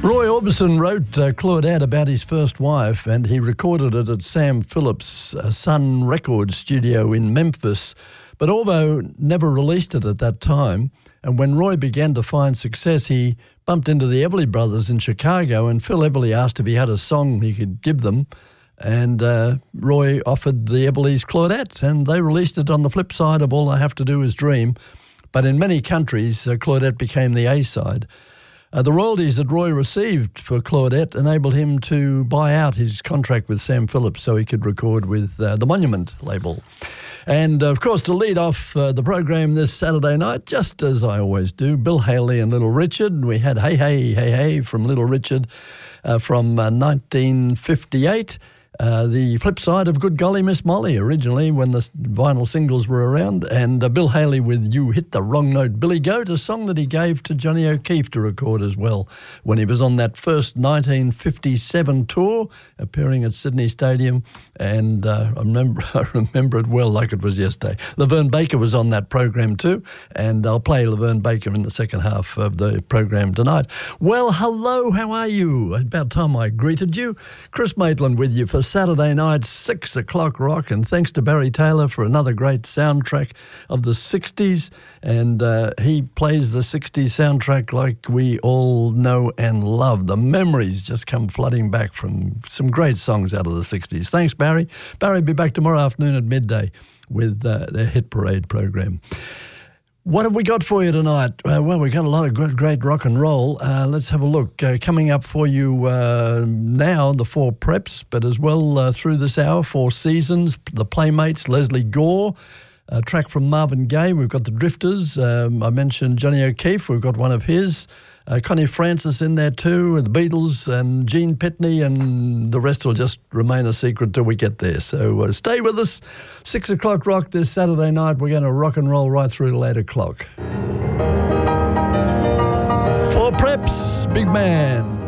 Roy Orbison wrote Claudette about his first wife, and he recorded it at Sam Phillips' Sun Record studio in Memphis. But Orbo never released it at that time. And when Roy began to find success, he bumped into the Everly Brothers in Chicago, and Phil Everly asked if he had a song he could give them. And Roy offered the Everlys Claudette, and they released it on the flip side of All I Have to Do Is Dream. But in many countries, Claudette became the A-side. The royalties that Roy received for Claudette enabled him to buy out his contract with Sam Phillips so he could record with the Monument label. And, of course, to lead off the program this Saturday night, just as I always do, Bill Haley and Little Richard. We had Hey, Hey, Hey, Hey from Little Richard from 1958. The flip side of Good Golly Miss Molly, originally when the vinyl singles were around, and Bill Haley with You Hit the Wrong Note, Billy Goat, a song that he gave to Johnny O'Keefe to record as well when he was on that first 1957 tour, appearing at Sydney Stadium, and I remember it well like it was yesterday. Laverne Baker was on that program too, and I'll play Laverne Baker in the second half of the program tonight. Well, hello, how are you? About time I greeted you. Chris Maitland with you for Saturday night, 6 o'clock rock, and thanks to Barry Taylor for another great soundtrack of the 60s, and he plays the 60s soundtrack like we all know and love. The memories just come flooding back from some great songs out of the 60s. Thanks, Barry. Barry will be back tomorrow afternoon at midday with their Hit Parade program. What have we got for you tonight? Well, we've got a lot of great rock and roll. Let's have a look. Coming up for you now, the Four Preps, but as well through this hour, Four Seasons, the Playmates, Leslie Gore, a track from Marvin Gaye. We've got the Drifters. I mentioned Johnny O'Keefe. We've got one of his. Connie Francis in there too, the Beatles and Gene Pitney, and the rest will just remain a secret till we get there. So stay with us. 6 o'clock rock this Saturday night. We're going to rock and roll right through to 8 o'clock. Four Preps, Big Man.